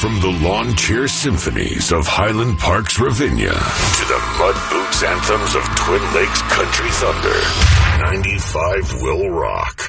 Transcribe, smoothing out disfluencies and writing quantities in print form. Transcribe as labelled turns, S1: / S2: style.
S1: From the lawn chair symphonies of Highland Park's Ravinia to the mud boots anthems of Twin Lakes Country Thunder, 95 will rock.